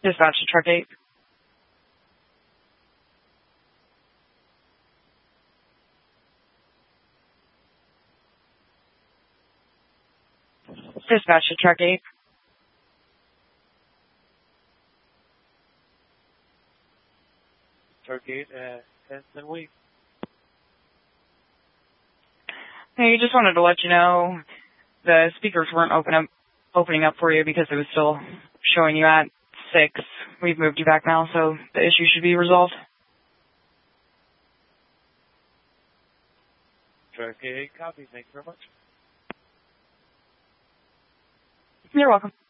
Dispatch to truck 8. Dispatch to truck 8. Truck 8 at Henson Week. Hey, just wanted to let you know the speakers weren't opening up for you because it was still showing you at 6. We've moved you back now, so the issue should be resolved. Truck 8, copy. Thank you very much. You're welcome.